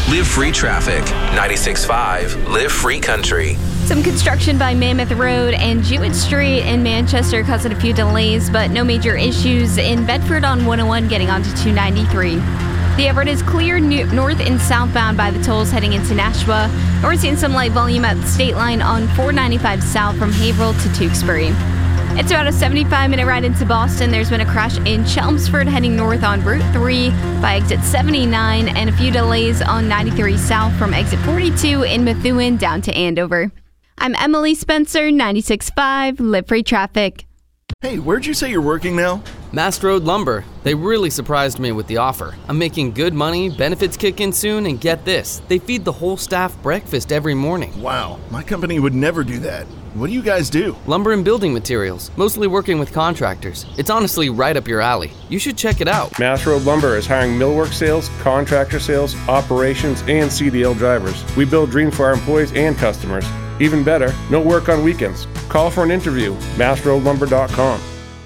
Live free traffic. 96.5. Live free country. Some construction by Mammoth Road and Jewett Street in Manchester causing a few delays, but no major issues in Bedford on 101 getting onto 293. The Everett is clear north and southbound by the tolls heading into Nashua. And we're seeing some light volume at the state line on 495 south from Haverhill to Tewksbury. It's about a 75-minute ride into Boston. There's been a crash in Chelmsford heading north on Route 3 by exit 79 and a few delays on 93 south from exit 42 in Methuen down to Andover. I'm Emily Spencer, 96.5 Live Free Traffic. Hey, where'd you say you're working now? Mast Road Lumber. They really surprised me with the offer. I'm making good money, benefits kick in soon, and get this, they feed the whole staff breakfast every morning. Wow, my company would never do that. What do you guys do? Lumber and building materials, mostly working with contractors. It's honestly right up your alley. You should check it out. Mast Road Lumber is hiring millwork sales, contractor sales, operations, and CDL drivers. We build dreams for our employees and customers. Even better, no work on weekends. Call for an interview, mastroadlumber.com.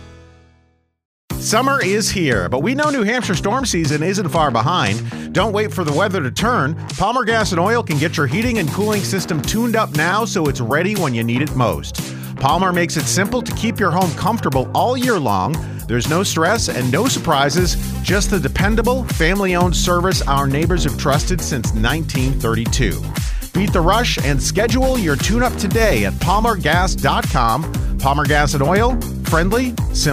Summer is here, but we know New Hampshire storm season isn't far behind. Don't wait for the weather to turn. Palmer Gas and Oil can get your heating and cooling system tuned up now so it's ready when you need it most. Palmer makes it simple to keep your home comfortable all year long. There's no stress and no surprises, just the dependable, family-owned service our neighbors have trusted since 1932. Beat the rush and schedule your tune-up today at palmergas.com. Palmer Gas and Oil, friendly, simple.